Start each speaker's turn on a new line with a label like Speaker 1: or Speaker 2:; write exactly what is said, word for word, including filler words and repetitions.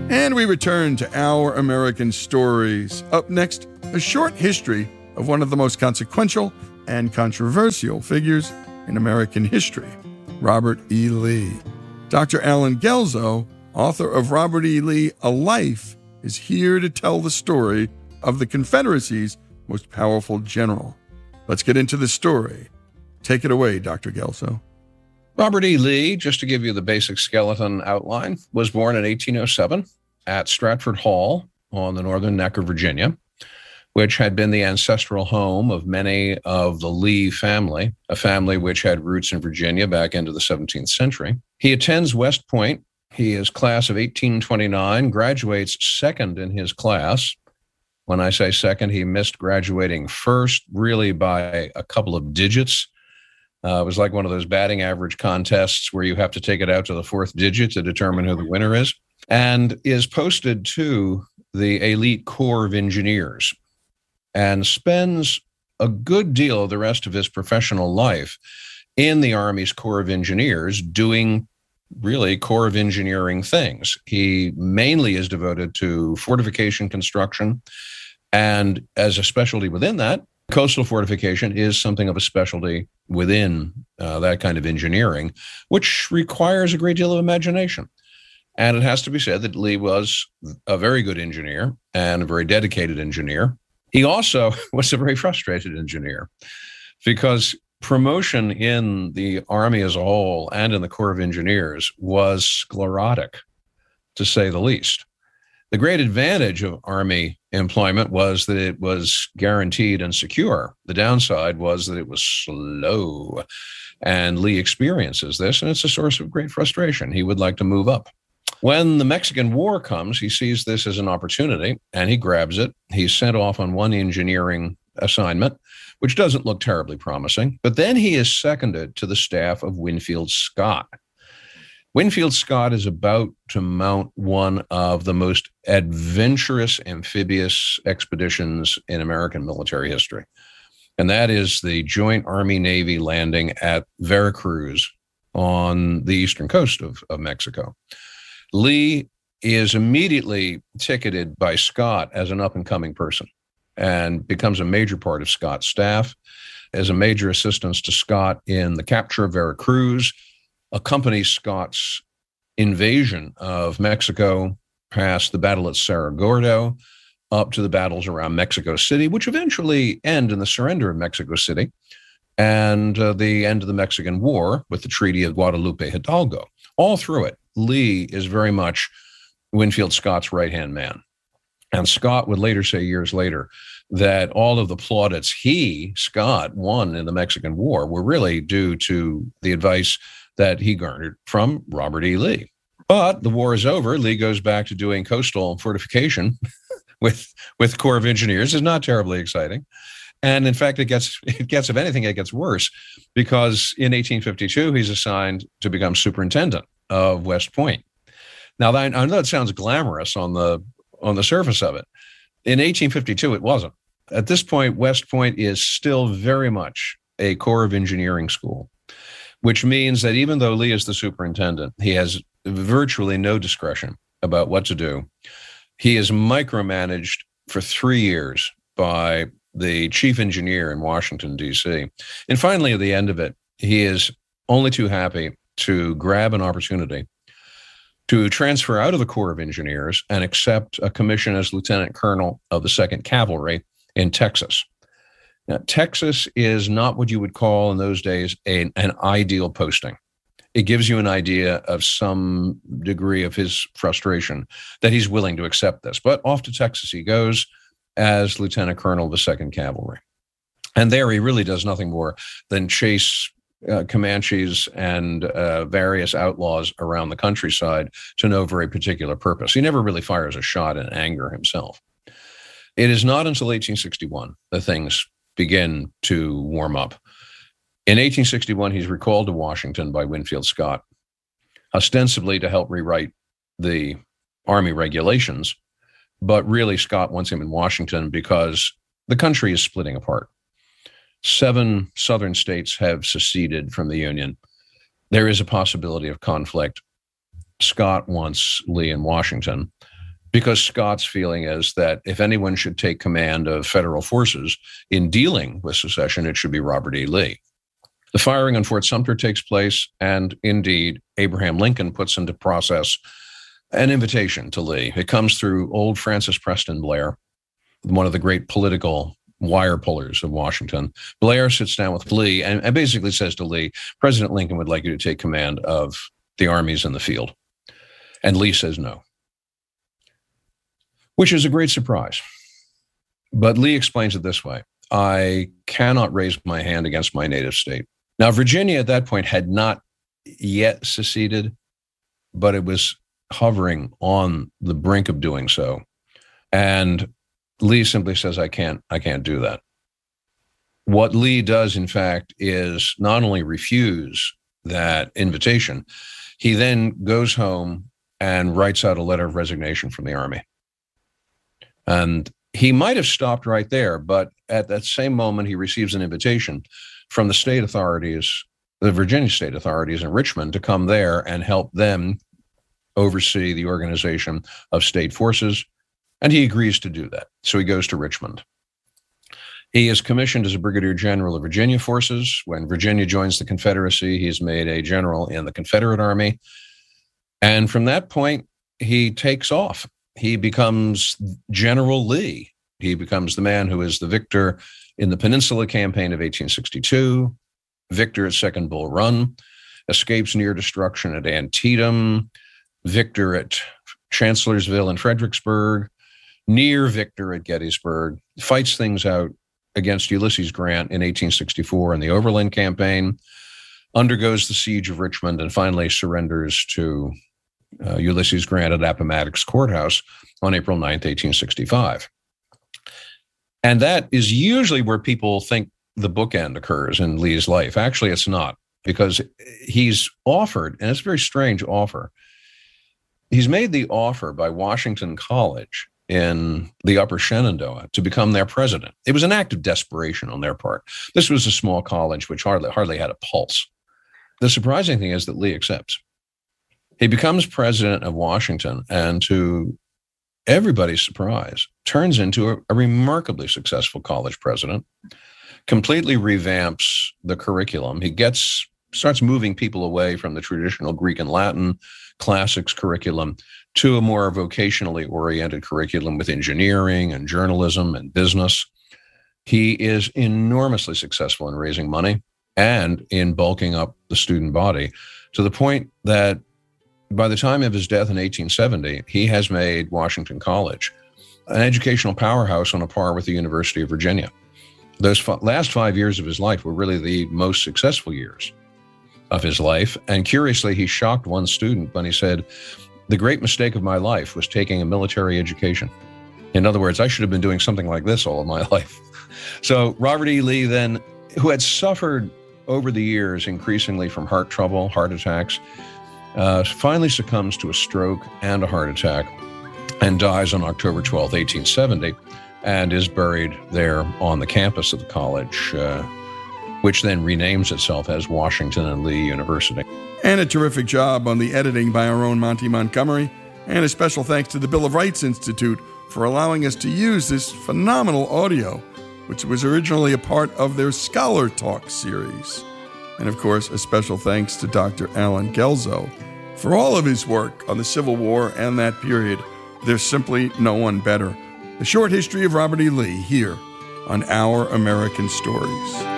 Speaker 1: And we return to Our American Stories. Up next, a short history of one of the most consequential and controversial figures in American history, Robert E. Lee. Doctor Allen Guelzo, author of Robert E. Lee, A Life, is here to tell the story of the Confederacy's most powerful general. Let's get into the story. Take it away, Doctor Guelzo.
Speaker 2: Robert E. Lee, just to give you the basic skeleton outline, was born in eighteen oh seven at Stratford Hall on the northern neck of Virginia, which had been the ancestral home of many of the Lee family, a family which had roots in Virginia back into the seventeenth century. He attends West Point. He is class of eighteen twenty-nine, graduates second in his class. When I say second, he missed graduating first, really by a couple of digits. Uh, it was like one of those batting average contests where you have to take it out to the fourth digit to determine who the winner is, and is posted to the elite Corps of Engineers and spends a good deal of the rest of his professional life in the Army's Corps of Engineers doing really Corps of Engineering things. He mainly is devoted to fortification construction, and as a specialty within that, coastal fortification is something of a specialty within uh, that kind of engineering, which requires a great deal of imagination. And it has to be said that Lee was a very good engineer and a very dedicated engineer. He also was a very frustrated engineer because promotion in the Army as a whole and in the Corps of Engineers was sclerotic, to say the least. The great advantage of Army employment was that it was guaranteed and secure. The downside was that it was slow. And Lee experiences this, and it's a source of great frustration. He would like to move up. When the Mexican War comes, he sees this as an opportunity, and he grabs it. He's sent off on one engineering assignment, which doesn't look terribly promising. But then he is seconded to the staff of Winfield Scott. Winfield Scott is about to mount one of the most adventurous amphibious expeditions in American military history. And that is the Joint Army-Navy landing at Veracruz on the eastern coast of, of Mexico. Lee is immediately ticketed by Scott as an up-and-coming person and becomes a major part of Scott's staff, as a major assistance to Scott in the capture of Veracruz, accompanies Scott's invasion of Mexico past the battle at Cerro Gordo, up to the battles around Mexico City, which eventually end in the surrender of Mexico City and uh, the end of the Mexican War with the Treaty of Guadalupe Hidalgo. All through it, Lee is very much Winfield Scott's right-hand man. And Scott would later say years later that all of the plaudits he, Scott, won in the Mexican War were really due to the advice that he garnered from Robert E. Lee. But the war is over. Lee goes back to doing coastal fortification with, with Corps of Engineers. It's not terribly exciting. And in fact, it gets, it gets, if anything, it gets worse, because in eighteen fifty-two, he's assigned to become superintendent of West Point. Now, I know that sounds glamorous on the, on the surface of it. In eighteen fifty-two, it wasn't. At this point, West Point is still very much a Corps of Engineering school, which means that even though Lee is the superintendent, he has virtually no discretion about what to do. He is micromanaged for three years by the chief engineer in Washington, D C. And finally, at the end of it, he is only too happy to grab an opportunity to transfer out of the Corps of Engineers and accept a commission as lieutenant colonel of the second Cavalry in Texas. Now, Texas is not what you would call in those days a, an ideal posting. It gives you an idea of some degree of his frustration that he's willing to accept this. But off to Texas he goes as lieutenant colonel of the second Cavalry. And there he really does nothing more than chase uh, Comanches and uh, various outlaws around the countryside to no very particular purpose. He never really fires a shot in anger himself. It is not until eighteen sixty-one that things begin to warm up. In eighteen sixty-one, he's recalled to Washington by Winfield Scott, ostensibly to help rewrite the Army regulations, but really Scott wants him in Washington because the country is splitting apart. Seven southern states have seceded from the Union. There is a possibility of conflict. Scott wants Lee in Washington. because Scott's feeling is that if anyone should take command of federal forces in dealing with secession, it should be Robert E. Lee. The firing on Fort Sumter takes place, and indeed, Abraham Lincoln puts into process an invitation to Lee. It comes through old Francis Preston Blair, one of the great political wire pullers of Washington. Blair sits down with Lee and, and basically says to Lee, President Lincoln would like you to take command of the armies in the field. And Lee says no, which is a great surprise. But Lee explains it this way: I cannot raise my hand against my native state. Now, Virginia at that point had not yet seceded, but it was hovering on the brink of doing so. And Lee simply says, I can't, I can't do that. What Lee does, in fact, is not only refuse that invitation, he then goes home and writes out a letter of resignation from the Army. And he might have stopped right there, but at that same moment, he receives an invitation from the state authorities, the Virginia state authorities in Richmond, to come there and help them oversee the organization of state forces. And he agrees to do that. So he goes to Richmond. He is commissioned as a brigadier general of Virginia forces. When Virginia joins the Confederacy, he's made a general in the Confederate Army. And from that point, he takes off. He becomes General Lee. He becomes the man who is the victor in the Peninsula Campaign of eighteen sixty-two, victor at Second Bull Run, escapes near destruction at Antietam, victor at Chancellorsville and Fredericksburg, near victor at Gettysburg, fights things out against Ulysses Grant in eighteen sixty-four in the Overland Campaign, undergoes the siege of Richmond, and finally surrenders to uh, Ulysses Grant at Appomattox Courthouse on April ninth, eighteen sixty-five. And that is usually where people think the bookend occurs in Lee's life. Actually, it's not, because he's offered, and it's a very strange offer, he's made the offer by Washington College in the Upper Shenandoah to become their president. It was an act of desperation on their part. This was a small college which hardly, hardly had a pulse. The surprising thing is that Lee accepts. He becomes president of Washington, and to everybody's surprise, turns into a, a remarkably successful college president, completely revamps the curriculum. He gets starts moving people away from the traditional Greek and Latin classics curriculum to a more vocationally oriented curriculum with engineering and journalism and business. He is enormously successful in raising money and in bulking up the student body, to the point that by the time of his death in eighteen seventy, he has made Washington College an educational powerhouse on a par with the University of Virginia. Those f- last five years of his life were really the most successful years of his life. And curiously, he shocked one student when he said, the great mistake of my life was taking a military education. In other words, I should have been doing something like this all of my life. So Robert E. Lee then, who had suffered over the years increasingly from heart trouble, heart attacks, uh, finally succumbs to a stroke and a heart attack and dies on October twelfth, eighteen seventy, and is buried there on the campus of the college, uh, which then renames itself as Washington and Lee University.
Speaker 1: And a terrific job on the editing by our own Monty Montgomery. And a special thanks to the Bill of Rights Institute for allowing us to use this phenomenal audio, which was originally a part of their Scholar Talk series. And of course, a special thanks to Doctor Alan Gelzo for all of his work on the Civil War and that period. There's simply no one better. The short history of Robert E. Lee here on Our American Stories.